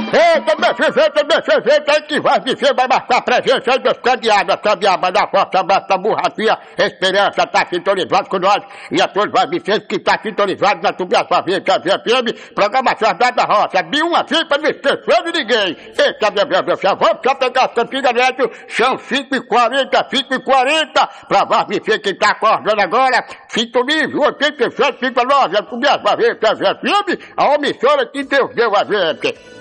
Eita, defeita aí que vai viver, vai marcar presença aí dos cambiados da Força Basta Burracia, Esperança, tá sintonizado com nós, e a todos vai viver que tá sintonizado na Tubiaçá FM, programação da Roça, de uma fipa, não esqueceu de ninguém. Eita, vamos só pegar a cantiga neto, são 5h40, pra vai viver que tá acordando agora, sintonize 87,9, a Tubiaçá FM, a emissora que Deus deu a gente.